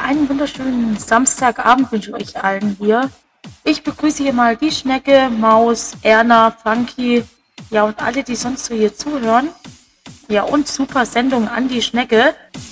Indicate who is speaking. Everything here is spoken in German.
Speaker 1: einen wunderschönen Samstagabend wünsche ich euch allen hier. Ich begrüße hier mal die Schnecke, Maus, Erna, Funky, ja und alle, die sonst so hier zuhören. Ja und super Sendung an die Schnecke.